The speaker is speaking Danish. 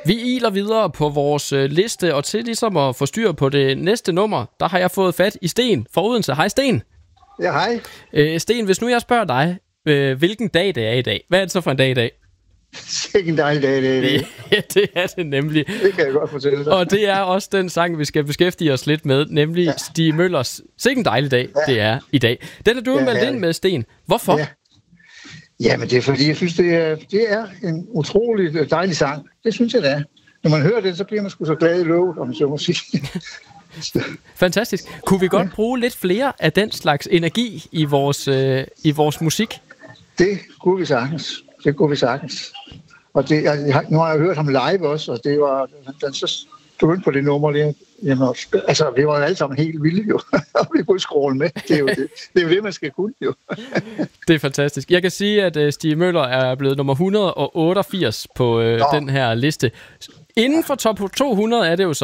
Vi iler videre på vores liste, og til ligesom at få styr på det næste nummer, der har jeg fået fat i Sten fra Odense. Hej Sten. Ja, hej. Sten, hvis nu jeg spørger dig, hvilken dag det er i dag, hvad er det så for en dag i dag? Sikke en dejlig dag, det er. Ja, det er det nemlig. Det kan jeg godt fortælle dig. Og det er også den sang, vi skal beskæftige os lidt med, nemlig Stig Møllers Sikke en dejlig dag, det er i dag. Den er du meldt ind med, Sten. Hvorfor? Ja. Jamen, det er fordi, jeg synes, det er en utrolig dejlig sang. Det synes jeg, det er. Når man hører det, så bliver man sgu så glad i låget, om man så må sige. Fantastisk. Kunne vi godt bruge lidt flere af den slags energi i vores musik? Det kunne vi sagtens. Og nu har jeg hørt ham live også, og det var, den så begyndte på det nummer lige. Jamen, altså, vi var jo alle sammen helt vilde jo, og vi kunne skråle med. Det er jo det, man skal kunne jo. Det er fantastisk. Jeg kan sige, at Stig Møller er blevet nummer 188 på den her liste. Inden for top 200 er det jo så